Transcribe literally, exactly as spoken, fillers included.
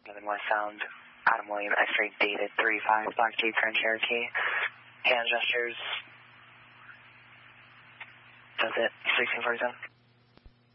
eleven West Sound, Adam William, X-ray dated three five, Black Jeep, Grand Cherokee. Hand gestures. That's it. sixteen forty-seven.